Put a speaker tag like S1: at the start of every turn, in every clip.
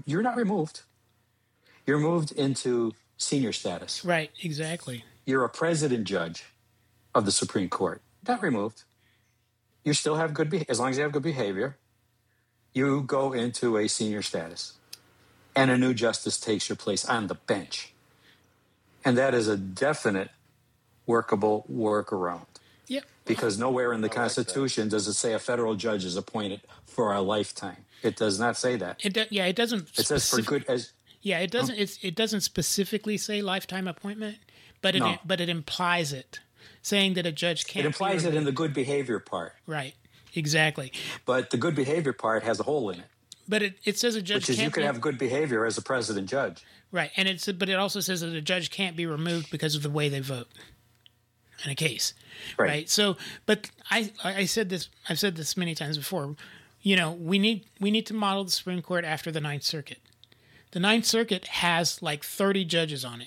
S1: you're not removed. You're moved into senior status.
S2: Right, exactly.
S1: You're a president judge of the Supreme Court. Not removed. You still have good behavior. As long as you have good behavior, you go into a senior status. And a new justice takes your place on the bench. And that is a definite workable workaround.
S2: Yep.
S1: Because nowhere in the Constitution does it say a federal judge is appointed for a lifetime. It does not say that.
S2: It doesn't.
S1: It says for good as.
S2: Yeah, it doesn't. It doesn't specifically say lifetime appointment, but it implies it, saying that a judge can't.
S1: It implies it in the good behavior part.
S2: Right. Exactly.
S1: But the good behavior part has a hole in it.
S2: But it says a judge
S1: which is
S2: can't
S1: you can have good behavior as a president judge.
S2: Right, and but it also says that a judge can't be removed because of the way they vote in a case. Right. So, but I said this. I've said this many times before. You know, we need to model the Supreme Court after the Ninth Circuit. The Ninth Circuit has like 30 judges on it,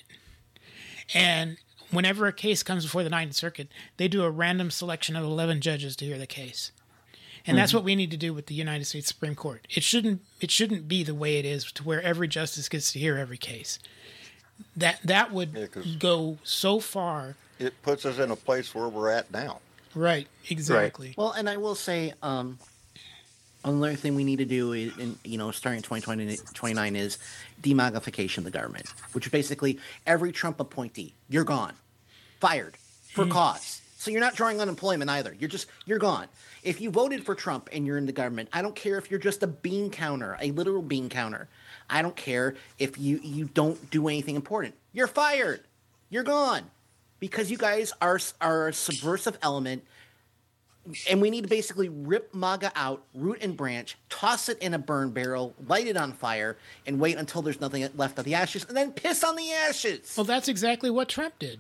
S2: and whenever a case comes before the Ninth Circuit, they do a random selection of 11 judges to hear the case. And that's what we need to do with the United States Supreme Court. It shouldn't be the way it is, to where every justice gets to hear every case. That would go so far.
S3: It puts us in a place where we're at now.
S2: Right, exactly.
S4: Right. Well, and I will say, another thing we need to do, starting in 2029, is demagnification of the government, which is basically every Trump appointee, you're gone, fired for cause. So you're not drawing unemployment either. You're gone. If you voted for Trump and you're in the government, I don't care if you're just a bean counter, a literal bean counter. I don't care if you don't do anything important. You're fired. You're gone. Because you guys are a subversive element, and we need to basically rip MAGA out, root and branch, toss it in a burn barrel, light it on fire, and wait until there's nothing left of the ashes, and then piss on the ashes.
S2: Well, that's exactly what Trump did.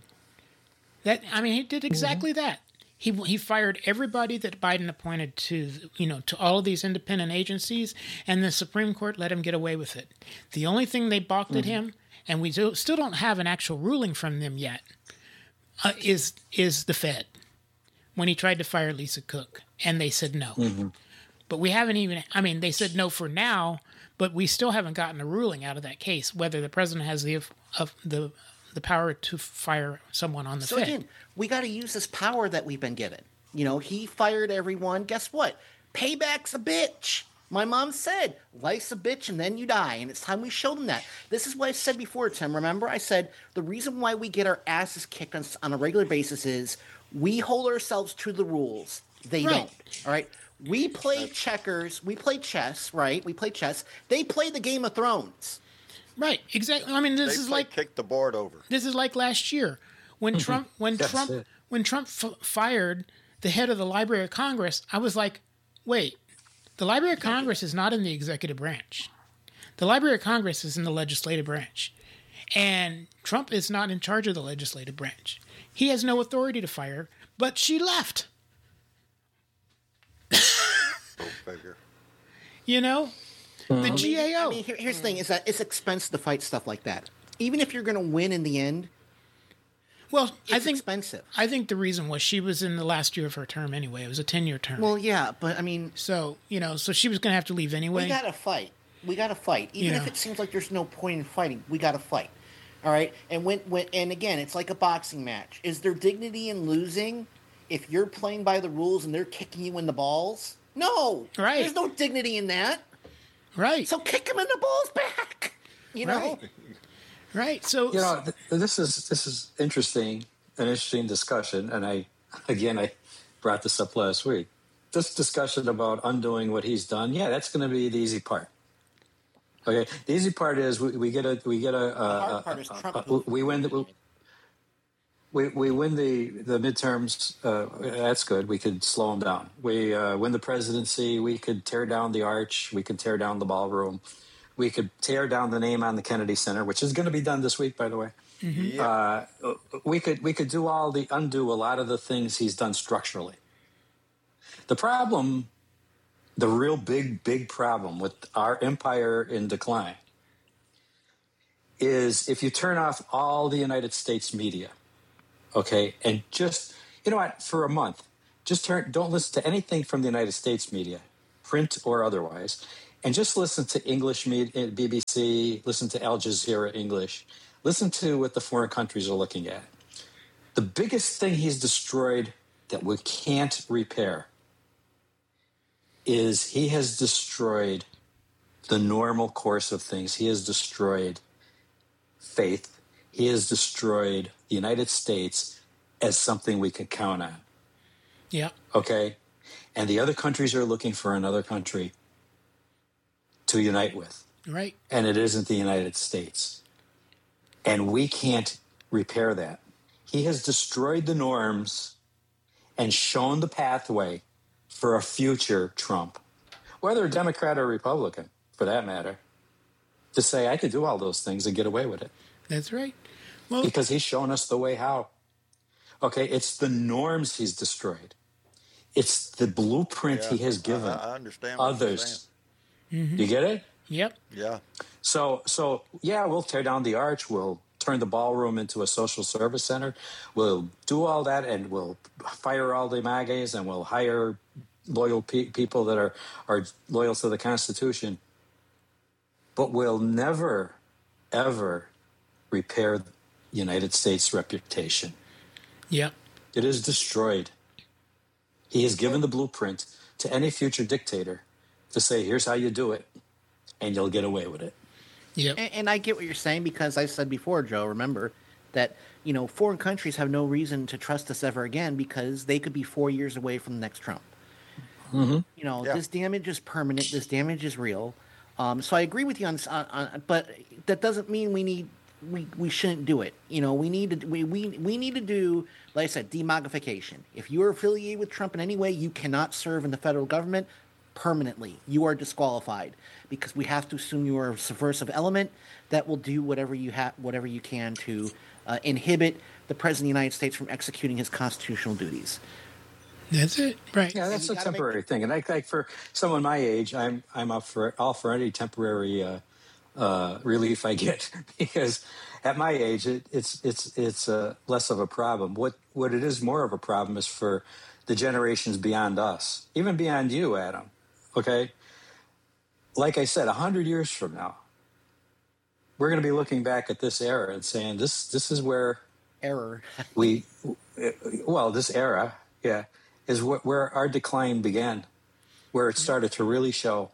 S2: He did exactly that. He fired everybody that Biden appointed to all of these independent agencies, and the Supreme Court let him get away with it. The only thing they balked at him, and we still don't have an actual ruling from them yet, is the Fed. When he tried to fire Lisa Cook, and they said no. But we haven't even. They said no for now, but we still haven't gotten a ruling out of that case whether the president has the power to fire someone on the Fed. So again,
S4: we got to use this power that we've been given. He fired everyone. Guess what? Payback's a bitch. My mom said, life's a bitch and then you die. And it's time we show them that. This is what I said before, Tim. Remember, I said the reason why we get our asses kicked on a regular basis is we hold ourselves to the rules. They don't. All right? We play checkers. We play chess, right? We play chess. They play the Game of Thrones.
S2: Right, exactly. This is like
S3: kick the board over.
S2: This is like last year when Trump fired the head of the Library of Congress. I was like, wait, the Library of Congress is not in the executive branch. The Library of Congress is in the legislative branch, and Trump is not in charge of the legislative branch. He has no authority to fire, but she left.
S3: Go figure.
S2: The GAO.
S4: Here's the thing: is that it's expensive to fight stuff like that. Even if you're going to win in the end, it's expensive.
S2: I think the reason was she was in the last year of her term anyway. It was a 10-year term.
S4: Well, yeah, but
S2: so she was going to have to leave anyway.
S4: We got to fight. Even if it seems like there's no point in fighting, we got to fight. All right, and and again, it's like a boxing match. Is there dignity in losing if you're playing by the rules and they're kicking you in the balls? No,
S2: right.
S4: There's no dignity in that.
S2: Right.
S4: So kick him in the balls back.
S2: Right. So
S1: this is interesting, an interesting discussion, and I brought this up last week. This discussion about undoing what he's done, that's going to be the easy part. Okay, the easy part is we win the midterms. That's good. We could slow them down. We win the presidency. We could tear down the arch. We could tear down the ballroom. We could tear down the name on the Kennedy Center, which is going to be done this week, by the way. We could undo a lot of the things he's done structurally. The problem, the real big problem with our empire in decline is if you turn off all the United States media. Okay, and just, for a month, don't listen to anything from the United States media, print or otherwise, and just listen to English media, BBC, listen to Al Jazeera English, listen to what the foreign countries are looking at. The biggest thing he's destroyed that we can't repair is he has destroyed the normal course of things. He has destroyed faith. He has destroyed the United States as something we can count on.
S2: Yeah.
S1: Okay? And the other countries are looking for another country to unite with.
S2: Right.
S1: And it isn't the United States. And we can't repair that. He has destroyed the norms and shown the pathway for a future Trump, whether Democrat or Republican, for that matter, to say, I could do all those things and get away with it.
S2: That's right. Well,
S1: Because he's shown us the way how. Okay, it's the norms he's destroyed. It's the blueprint he has given
S3: I understand what you're
S1: others. You get it?
S2: yep.
S3: saying. Yeah.
S1: So yeah, we'll tear down the arch. We'll turn the ballroom into a social service center. We'll do all that, and we'll fire all the MAGAs, and we'll hire loyal people that are loyal to the Constitution. But we'll never, ever repair the United States' reputation.
S2: Yep.
S1: It is destroyed. He has given the blueprint to any future dictator to say, here's how you do it, and you'll get away with it.
S2: Yep.
S4: And I get what you're saying, because I said before, Joe, remember that, foreign countries have no reason to trust us ever again, because they could be 4 years away from the next Trump.
S1: Mm-hmm.
S4: This damage is permanent. This damage is real. So I agree with you on, but that doesn't mean we shouldn't do it. We need to do, like I said, demogification. If you are affiliated with Trump in any way, you cannot serve in the federal government permanently. You are disqualified, because we have to assume you are a subversive element that will do whatever you can to inhibit the President of the United States from executing his constitutional duties.
S2: That's it. Right.
S1: Yeah, that's
S4: you
S1: a
S4: gotta
S1: temporary thing. And like for someone my age, I'm up for any temporary relief I get, because at my age it's less of a problem. What it is more of a problem is for the generations beyond us, even beyond you, Adam. Okay, like I said, 100 years from now, we're going to be looking back at this era and saying this is where
S4: Error.
S1: this era, yeah, is where our decline began, where it started to really show.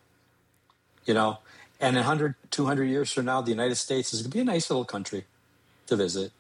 S1: And 100, 200 years from now, the United States is going to be a nice little country to visit,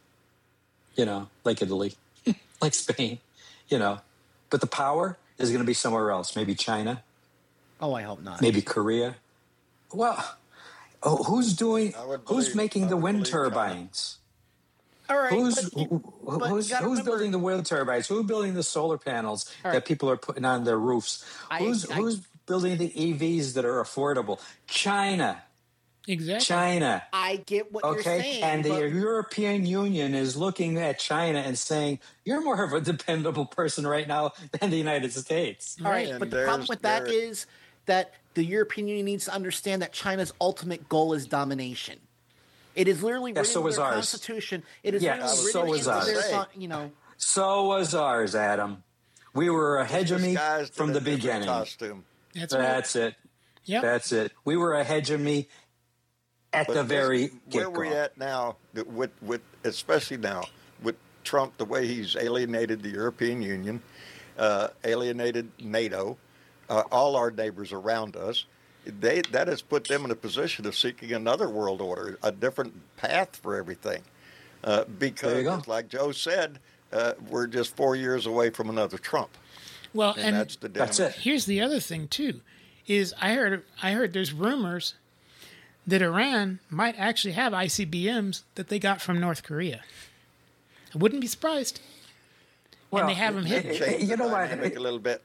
S1: like Italy, like Spain, But the power is going to be somewhere else, maybe China,
S4: Oh, I hope not.
S1: maybe Korea. Well, who's making the wind turbines?
S4: All right.
S1: Who's
S4: but remember,
S1: building the wind turbines? Who's building the solar panels that people are putting on their roofs? Who's building the EVs that are affordable? China.
S2: Exactly.
S1: China.
S4: I get what you're saying.
S1: And the
S4: but
S1: European Union is looking at China and saying, you're more of a dependable person right now than the United States.
S4: all right,
S3: And
S4: but the problem with that is that the European Union needs to understand that China's ultimate goal is domination. It is literally written
S1: so
S4: into
S1: is
S4: their
S1: ours.
S4: Constitution. It is
S1: Yeah,
S4: literally
S1: so
S4: written
S1: is
S4: into
S1: ours.
S4: their,
S1: So was ours, Adam. We were a hegemony
S3: Disguised
S1: from
S3: in
S1: the
S3: a different
S1: beginning.
S3: costume.
S2: That's right.
S1: That's it.
S2: Yep.
S1: That's it. We were a hegemony at the very
S3: where
S1: get-go.
S3: we're at now, with especially now with Trump, the way he's alienated the European Union, alienated NATO, all our neighbors around us. That has put them in a position of seeking another world order, a different path for everything.
S1: There you
S3: Because,
S1: go.
S3: like Joe said, we're just 4 years away from another Trump,
S2: Well,
S3: and
S2: and
S3: that's the damage.
S1: That's it.
S2: here's the other thing too, is I heard there's rumors that Iran might actually have ICBMs that they got from North Korea. I wouldn't be surprised.
S1: Well,
S2: and they have them hidden.
S3: Change
S1: You
S3: the
S1: know what?
S3: dynamic a little bit.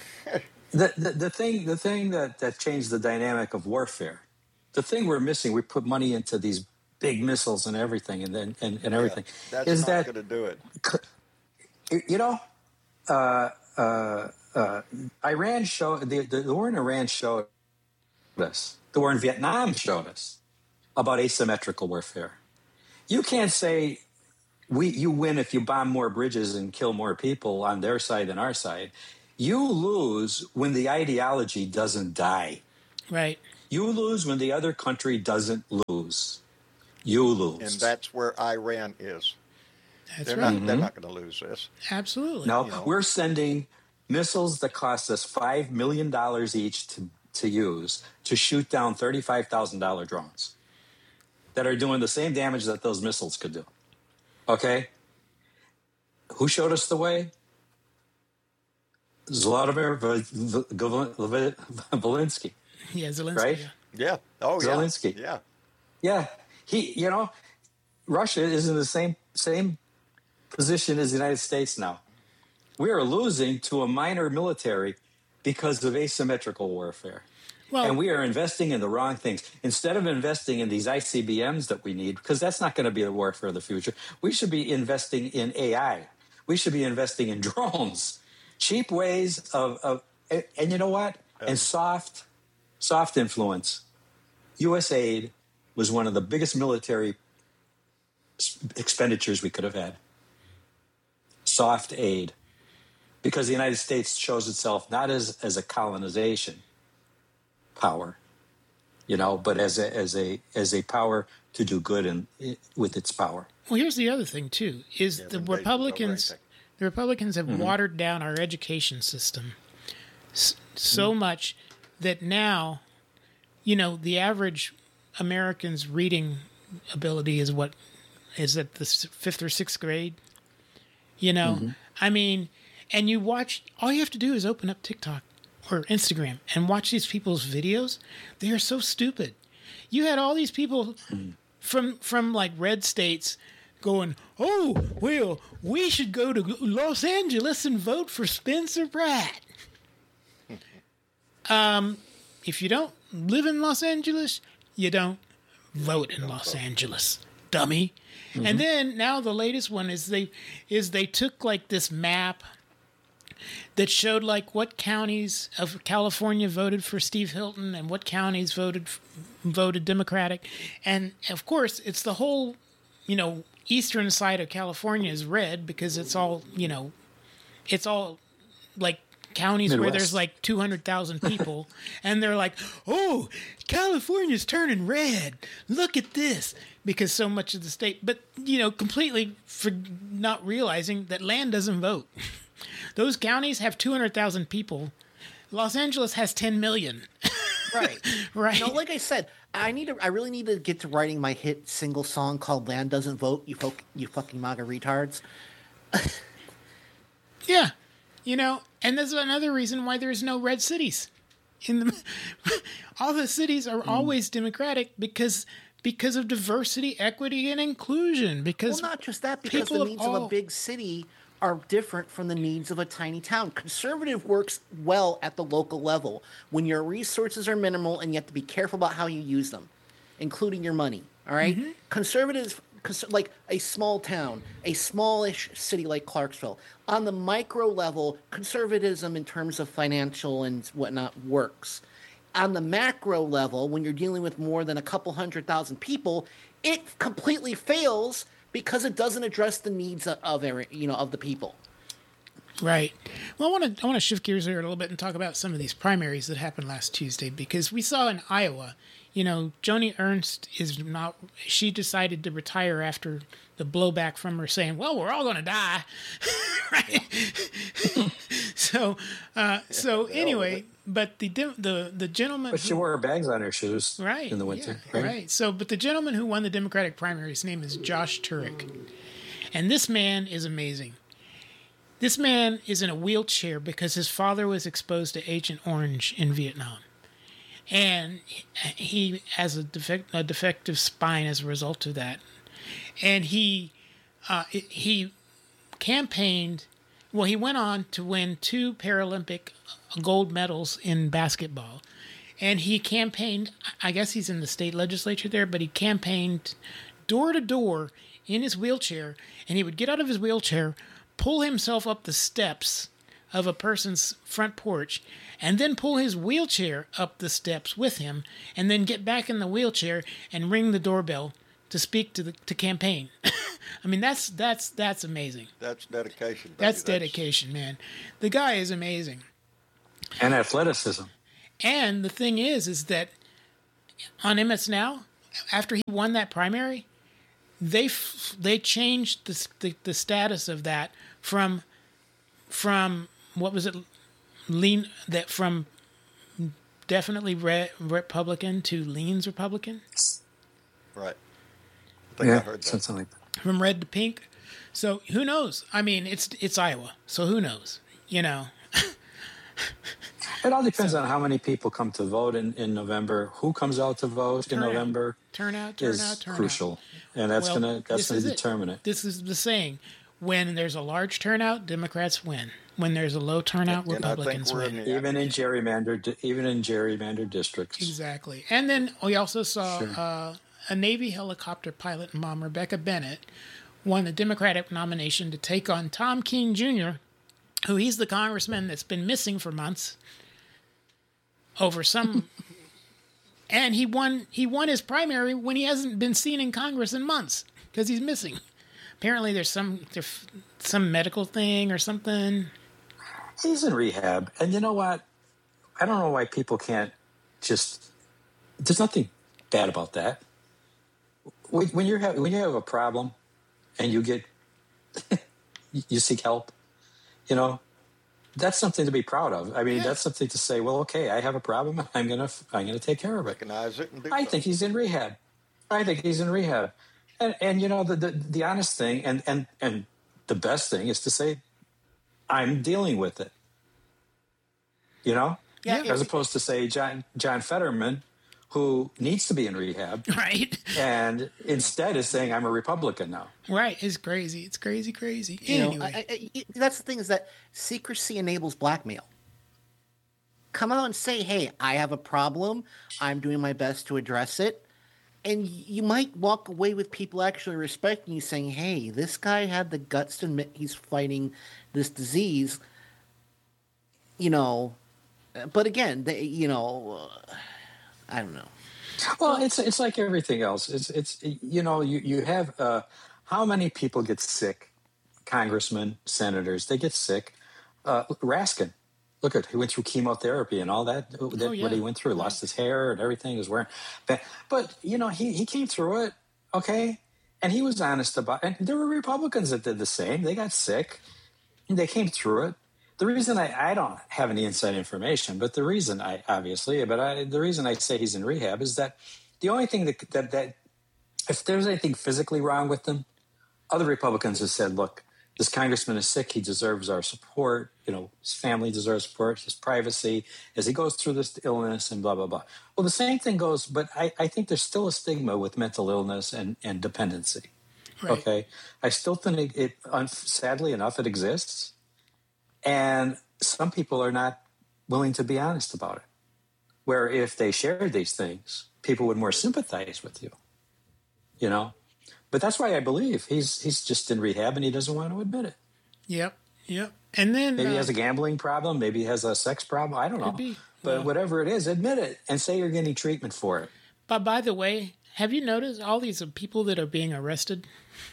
S1: The thing that changed the dynamic of warfare, the thing we're missing, we put money into these big missiles and everything, and everything,
S3: That's
S1: is
S3: not
S1: that
S3: going to do it.
S1: Iran showed the war in Iran showed us. The war in Vietnam showed us about asymmetrical warfare. You can't say you win if you bomb more bridges and kill more people on their side than our side. You lose when the ideology doesn't die.
S2: Right.
S1: You lose when the other country doesn't lose. You lose.
S3: And that's where Iran is.
S2: That's right.
S3: They're not going to lose this.
S2: Absolutely.
S1: No, we're sending missiles that cost us $5 million each to use to shoot down $35,000 drones that are doing the same damage that those missiles could do. Okay? Who showed us the way? Vladimir Zelensky.
S2: Yeah, Zelensky.
S1: Right?
S3: Yeah. Oh, yeah.
S1: Zelensky.
S3: Yeah.
S1: Yeah. Russia is in the same position as the United States now. We are losing to a minor military because of asymmetrical warfare.
S2: Well,
S1: and we are investing in the wrong things. Instead of investing in these ICBMs that we need, because that's not going to be the warfare of the future, we should be investing in AI. We should be investing in drones, cheap ways of and you know what? And soft influence. U.S. aid was one of the biggest military expenditures we could have had. Soft aid. Because the United States shows itself not as a colonization power, but as a power to do good with its power.
S2: Well, here's the other thing too: is the Republicans have watered down our education system so much that now, the average American's reading ability is at the 5th or 6th grade. I mean, and you watch. All you have to do is open up TikTok or Instagram and watch these people's videos. They are so stupid. You had all these people from like red states going, "Oh, well, we should go to Los Angeles and vote for Spencer Pratt." If you don't live in Los Angeles, you don't vote in Los Angeles, dummy. And then now the latest one is they took like this map that showed like what counties of California voted for Steve Hilton and what counties voted Democratic. And of course, it's the whole, eastern side of California is red because it's all like counties
S1: Midwest,
S2: where there's like 200,000 people and they're like, "Oh, California's turning red. Look at this." Because so much of the state, but completely for not realizing that land doesn't vote. Those counties have 200,000 people. Los Angeles has 10 million.
S4: Right.
S2: Right.
S4: Like I said, I really need to get to writing my hit single song called "Land Doesn't Vote." You fucking MAGA retards.
S2: Yeah. And there's another reason why there's no red cities. All the cities are always Democratic because of diversity, equity, and inclusion. Because
S4: not just that, because the needs of a big city are different from the needs of a tiny town. Conservative works well at the local level when your resources are minimal and you have to be careful about how you use them, including your money. All right? Conservatives, like a small town, a smallish city like Clarksville, on the micro level, conservatism in terms of financial and whatnot works. On the macro level, when you're dealing with more than a couple 100,000 people, it completely fails because it doesn't address the needs of the people.
S2: Right. Well, I want to shift gears here a little bit and talk about some of these primaries that happened last Tuesday, because we saw in Iowa, Joni Ernst she decided to retire after the blowback from her saying, "Well, we're all going to die." Right. So anyway, but the gentleman.
S1: But she wore her bags on her shoes,
S2: right,
S1: in the winter,
S2: yeah, right. So, but the gentleman who won the Democratic primary, his name is Josh Turek, and this man is amazing. This man is in a wheelchair because his father was exposed to Agent Orange in Vietnam. And he has a defective spine as a result of that. And he campaigned. Well, he went on to win 2 Paralympic gold medals in basketball. And he campaigned, I guess he's in the state legislature there, but he campaigned door to door in his wheelchair. And he would get out of his wheelchair, pull himself up the steps of a person's front porch, and then pull his wheelchair up the steps with him, and then get back in the wheelchair and ring the doorbell to speak to campaign. I mean, that's amazing.
S3: That's dedication. Baby.
S2: That's dedication, man. The guy is amazing.
S1: And athleticism.
S2: And the thing is that on MS Now, after he won that primary, they changed the status of that from what was it, from definitely Republican to leans Republican.
S3: Right. I think I heard that.
S1: Something like that.
S2: From red to pink. So who knows? I mean, it's Iowa, so who knows? You know.
S1: It all depends on how many people come to vote in November. Who comes out to vote in November
S2: turnout
S1: is crucial, and that's gonna determine it.
S2: This is the saying: when there's a large turnout, Democrats win. When there's a low turnout, Republicans win.
S1: Even in gerrymandered districts.
S2: Exactly. And then we also saw a Navy helicopter pilot mom, Rebecca Bennett, won the Democratic nomination to take on Tom Keene Jr., who he's the congressman that's been missing for months over some. And he won his primary when he hasn't been seen in Congress in months because he's missing. Apparently there's some medical thing or something.
S1: He's in rehab. And you know what? I don't know why people can't just... There's nothing bad about that. When you have a problem and you get... you seek help, you know, that's something to be proud of. I mean, that's something to say, well, okay, I have a problem. I'm gonna take care of it.
S3: Recognize it and do
S1: I think he's in rehab. And you know, the honest thing and the best thing is to say, I'm dealing with it. You know?
S2: Yeah.
S1: As opposed to say John Fetterman, who needs to be in rehab.
S2: Right.
S1: And instead is saying, I'm a Republican now.
S2: Right. It's crazy. It's crazy.
S4: Anyway. That's the thing, is that secrecy enables blackmail. Come out and say, hey, I have a problem. I'm doing my best to address it. And you might walk away with people actually respecting you, saying, hey, this guy had the guts to admit he's fighting this disease. You know, but again, I don't know.
S1: Well, it's like everything else. It's you know, you have how many people get sick? Congressmen, senators, they get sick. Raskin, look at, he went through chemotherapy and all that. What he went through, lost his hair and everything. He was wearing, but you know, he came through it, okay, and he was honest about. And there were Republicans that did the same. They got sick, and they came through it. The reason I don't have any inside information, but the reason the reason I say he's in rehab is that the only thing that if there's anything physically wrong with him, other Republicans have said, look, this congressman is sick. He deserves our support. You know, his family deserves support, his privacy as he goes through this illness and blah, blah, blah. Well, the same thing goes, but I think there's still a stigma with mental illness and dependency. Right. Okay. I still think sadly enough, it exists. And some people are not willing to be honest about it. Where if they shared these things, people would more sympathize with you. You know? But that's why I believe he's just in rehab and he doesn't want to admit it.
S2: Yep. And then
S1: maybe he has a gambling problem, maybe he has a sex problem, I don't know. But whatever it is, admit it and say you're getting treatment for it.
S2: But by the way, have you noticed all these people that are being arrested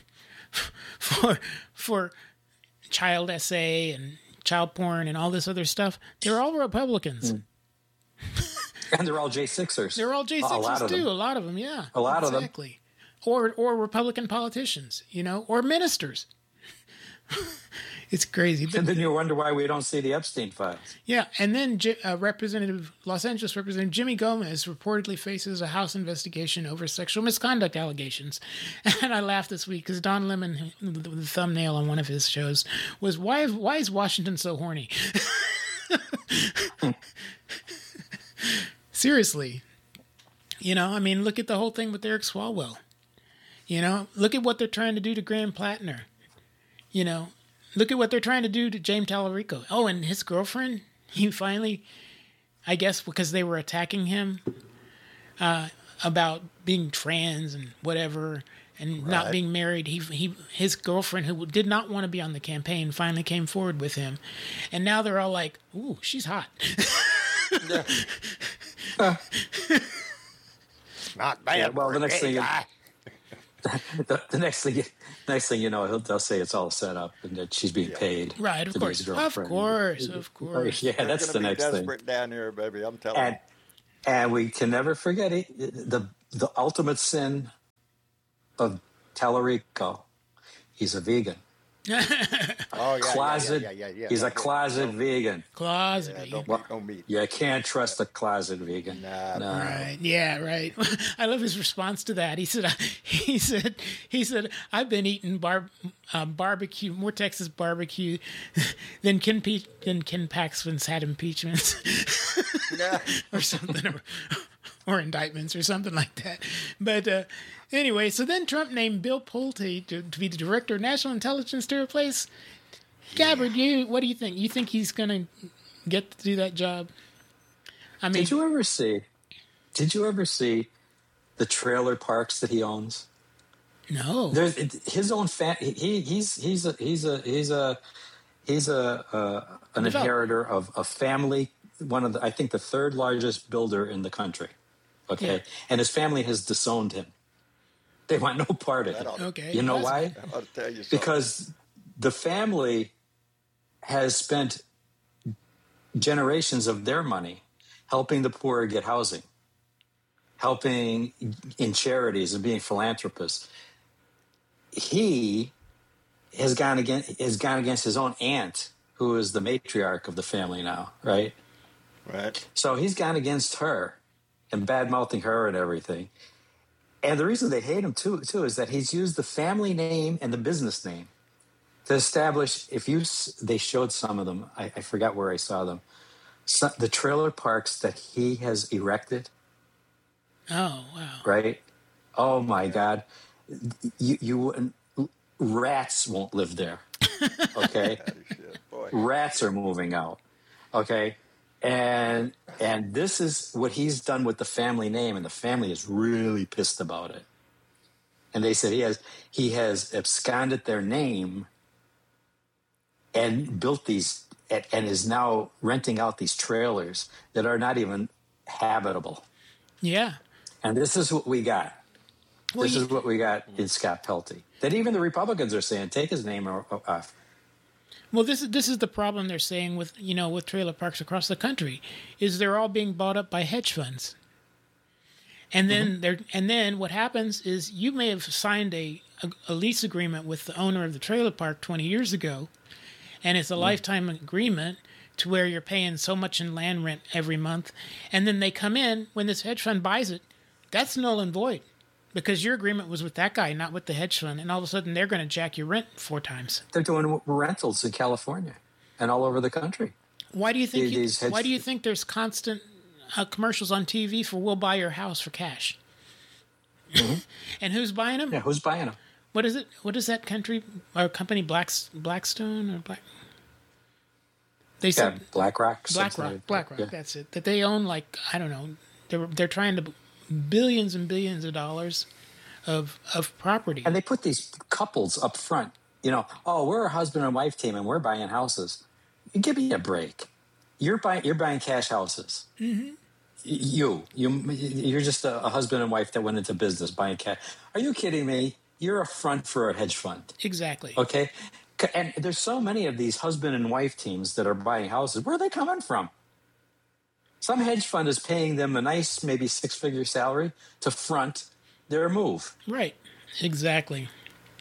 S2: for child essay and child porn and all this other stuff? They're all Republicans.
S1: And they're all J6ers.
S2: They're all J6ers too. A lot of them, yeah.
S1: A lot of them.
S2: Exactly. Or Republican politicians, you know, or ministers. It's crazy.
S1: And then you wonder why we don't see the Epstein files.
S2: Yeah, and then Los Angeles Representative Jimmy Gomez reportedly faces a House investigation over sexual misconduct allegations. And I laughed this week because Don Lemon, the thumbnail on one of his shows, was, why is Washington so horny? Seriously. You know, I mean, look at the whole thing with Eric Swalwell. You know, look at what they're trying to do to Graham Plattner. You know, look at what they're trying to do to James Tallarico. Oh, and his girlfriend, he finally, I guess because they were attacking him about being trans and whatever and not being married, his girlfriend, who did not want to be on the campaign, finally came forward with him. And now they're all like, ooh, she's hot.
S3: Not bad.
S1: Yeah, well, the next thing you know, they'll say it's all set up and that she's being paid.
S2: Right, of course.
S1: Of course.
S2: Yeah,
S1: that's the next thing.
S3: Desperate down here, baby. I'm telling you.
S1: And we can never forget it. The ultimate sin of Tallarico. He's a vegan.
S3: Oh, yeah,
S1: Closet.
S3: yeah.
S1: He's a
S3: Okay.
S1: closet vegan.
S2: Closet.
S3: Yeah,
S2: vegan.
S3: don't eat no meat.
S1: You can't trust a closet vegan.
S3: Nah.
S1: No.
S2: Right. Yeah. Right. I love his response to that. He said, I've been eating barbecue, more Texas barbecue than Ken Paxton's had impeachments or something, or indictments or something like that. But anyway, so then Trump named Bill Pulte to be the director of national intelligence to replace Gabbard. What do you think? You think he's going to get to do that job? I mean,
S1: Did you ever see the trailer parks that he owns?
S2: no.
S1: There's his own he's an inheritor of a family, I think the third largest builder in the country. Okay.
S2: Yeah.
S1: And his family has disowned him. They want no part of it.
S2: Okay.
S1: You know why?
S3: I'll tell you something.
S1: Because the family has spent generations of their money helping the poor get housing, helping in charities and being philanthropists. He has gone against his own aunt, who is the matriarch of the family now, right?
S3: Right.
S1: So he's gone against her and bad-mouthing her and everything. And the reason they hate him too is that he's used the family name and the business name to establish. They showed some of them. I forgot where I saw them. The trailer parks that he has erected.
S2: Oh, wow.
S1: Right. Oh my God. You rats won't live there. Okay.
S3: Shit, boy.
S1: Rats are moving out. Okay. And this is what he's done with the family name, and the family is really pissed about it. And they said he has absconded their name and built these and is now renting out these trailers that are not even habitable.
S2: Yeah.
S1: And this is what we got.
S2: Well,
S1: This is what we got in Scott Pelty. That even the Republicans are saying, take his name off.
S2: Well, this is the problem they're saying with trailer parks across the country, is they're all being bought up by hedge funds. And then what happens is you may have signed a lease agreement with the owner of the trailer park 20 years ago, and it's a lifetime agreement to where you're paying so much in land rent every month, and then they come in when this hedge fund buys it, that's null and void. Because your agreement was with that guy, not with the hedge fund, and all of a sudden they're going to jack your rent 4 times.
S1: They're doing rentals in California and all over the country.
S2: Why do you think?
S1: These hedge-
S2: Why do you think there's constant commercials on TV for "We'll buy your house for cash"? Mm-hmm. And who's buying them?
S1: Yeah, who's buying them?
S2: What is it? What is that company? Blackstone or Black? They said
S1: BlackRock.
S2: BlackRock.
S1: Yeah.
S2: That's it. That they own, like, I don't know. They're trying to billions and billions of dollars of property.
S1: And they put these couples up front. Oh, we're a husband and wife team, and we're buying houses. Give me a break. You're buying cash houses. Mm-hmm. You're just a husband and wife that went into business buying cash. Are you kidding me? You're a front for a hedge fund.
S2: Exactly.
S1: Okay. And there's so many of these husband and wife teams that are buying houses. Where are they coming from? Some hedge fund is paying them a nice, maybe 6-figure salary to front their move.
S2: Right. Exactly.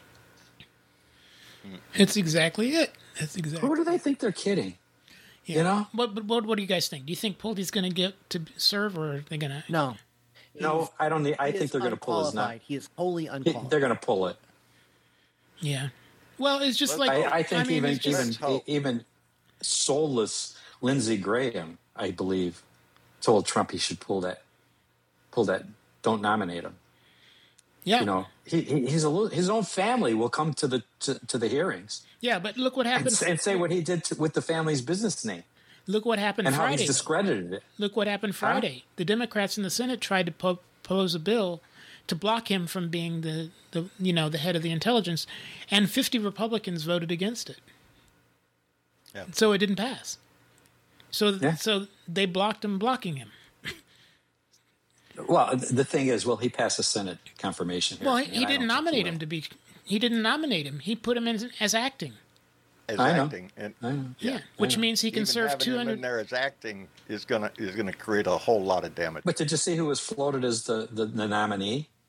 S2: It's exactly it. That's exactly.
S1: Who do they think they're kidding?
S2: Yeah. What do you guys think? Do you think Pulte's going to get to serve, or are they going to?
S4: No.
S1: No, I don't. I think they're going to pull his nut.
S4: He is wholly unqualified.
S1: They're going to pull it.
S2: Yeah. Well, it's just like
S1: I think
S2: it's
S1: even soulless Lindsey Graham, I believe, told Trump he should pull that. Don't nominate him.
S2: Yeah.
S1: His own family will come to the hearings.
S2: Yeah, but look what happened.
S1: And say what he did with the family's business name.
S2: Look what happened
S1: and
S2: Friday.
S1: How he's discredited it.
S2: Look what happened Friday. The Democrats in the Senate tried to propose a bill to block him from being the head of the intelligence, and 50 Republicans voted against it. Yeah. So it didn't pass. So they blocked him blocking him.
S1: Well, the thing is, he passed the Senate confirmation here.
S2: Well, he didn't nominate him to be. He didn't nominate him. He put him in as acting.
S3: as
S1: I know.
S3: acting, and
S1: I know.
S2: Yeah, which means he can
S3: even
S2: serve
S3: having him
S2: 200.
S3: in there as acting is gonna create a whole lot of damage.
S1: But did you see who was floated as the nominee?